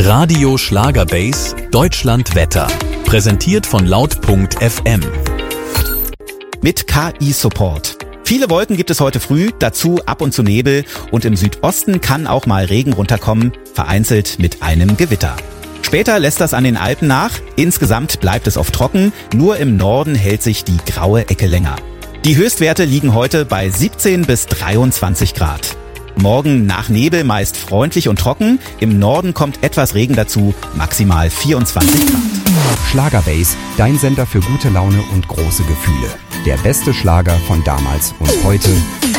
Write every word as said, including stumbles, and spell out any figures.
Radio Schlagerbase Deutschland Wetter. Präsentiert von laut punkt f m. Mit K I-Support. Viele Wolken gibt es heute früh, dazu ab und zu Nebel und im Südosten kann auch mal Regen runterkommen, vereinzelt mit einem Gewitter. Später lässt das an den Alpen nach, insgesamt bleibt es oft trocken, nur im Norden hält sich die graue Ecke länger. Die Höchstwerte liegen heute bei siebzehn bis dreiundzwanzig Grad. Morgen nach Nebel meist freundlich und trocken, im Norden kommt etwas Regen dazu, maximal vierundzwanzig Grad. Schlagerbase, dein Sender für gute Laune und große Gefühle. Der beste Schlager von damals und heute